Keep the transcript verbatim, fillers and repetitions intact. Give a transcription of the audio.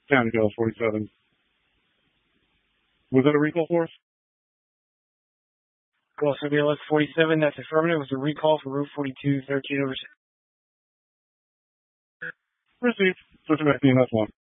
County Dallas forty-seven. Was that a recall for us? Well, so B L S forty-seven, that's affirmative. It was a recall for Route forty-two, thirteen over. Received. Switching back to E M S one.